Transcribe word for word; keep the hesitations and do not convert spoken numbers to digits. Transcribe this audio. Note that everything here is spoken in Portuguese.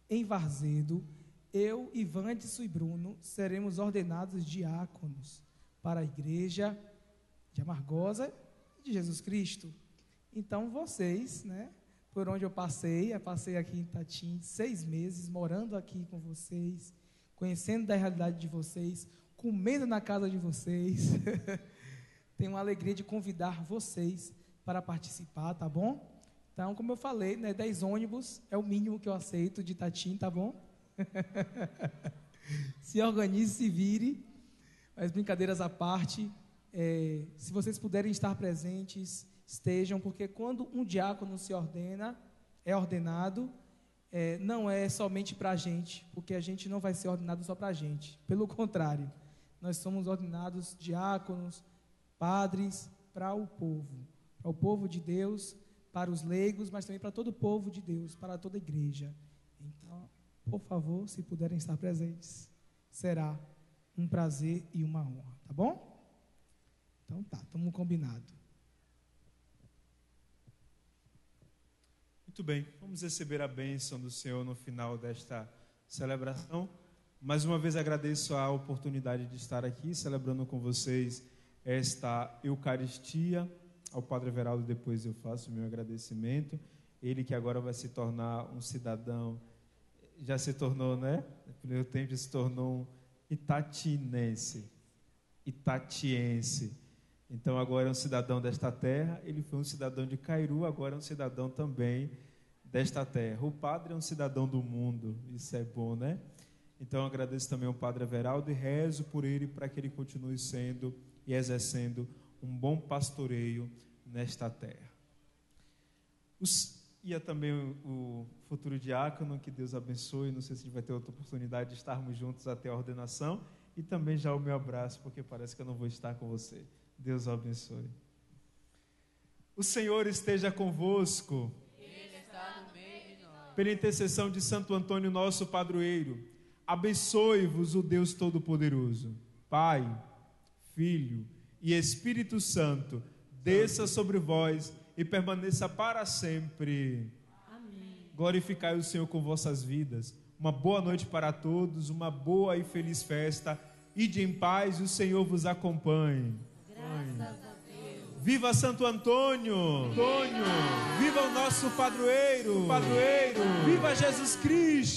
em Varzedo, eu, Ivandes e Bruno seremos ordenados diáconos para a igreja de Amargosa e de Jesus Cristo. Então vocês, né, por onde eu passei, eu passei aqui em Itatim seis meses, morando aqui com vocês, conhecendo da realidade de vocês, comendo na casa de vocês. Tenho a alegria de convidar vocês para participar, tá bom? Então, como eu falei, né, dez ônibus é o mínimo que eu aceito de Itatim, tá bom? Se organize, se vire. Mas brincadeiras à parte, é, se vocês puderem estar presentes, estejam, porque quando um diácono se ordena, é ordenado, é, não é somente para a gente, porque a gente não vai ser ordenado só para a gente. Pelo contrário, nós somos ordenados diáconos, padres, para o povo, para o povo de Deus, para os leigos, mas também para todo o povo de Deus, para toda a igreja. Então, por favor, se puderem estar presentes, será um prazer e uma honra, tá bom? Então tá, estamos combinados. Muito bem, vamos receber a bênção do Senhor no final desta celebração. Mais uma vez agradeço a oportunidade de estar aqui celebrando com vocês esta Eucaristia. Ao Padre Everaldo depois eu faço o meu agradecimento. Ele que agora vai se tornar um cidadão, já se tornou, né? No primeiro tempo já se tornou um itatinense, itatiense. Então agora é um cidadão desta terra. Ele foi um cidadão de Cairu, agora é um cidadão também desta terra. O padre é um cidadão do mundo, isso é bom, né? Então eu agradeço também ao Padre Everaldo e rezo por ele para que ele continue sendo e exercendo um bom pastoreio nesta terra. Os, e é também o, o futuro diácono, que Deus abençoe. Não sei se a gente vai ter outra oportunidade de estarmos juntos até a ordenação. E também já o meu abraço, porque parece que eu não vou estar com você. Deus o abençoe. O Senhor esteja convosco. Ele está no meio de nós. Pela intercessão de Santo Antônio, nosso padroeiro, abençoe-vos o Deus Todo-Poderoso, Pai, Filho e Espírito Santo, desça sobre vós e permaneça para sempre. Amém. Glorificai o Senhor com vossas vidas. Uma boa noite para todos, uma boa e feliz festa. Ide em paz e o Senhor vos acompanhe. Graças a Deus. Viva Santo Antônio! Antônio! Viva o nosso padroeiro! Padroeiro! Viva Jesus Cristo!